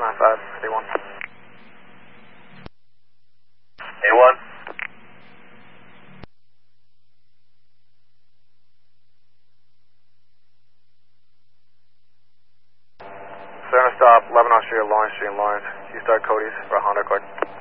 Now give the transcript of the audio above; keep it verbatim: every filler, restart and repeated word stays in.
nine five, A one. A one. Center stop, eleven Australia, Lawrence Street in Lawrence. You start Cody's for a Honda Accord.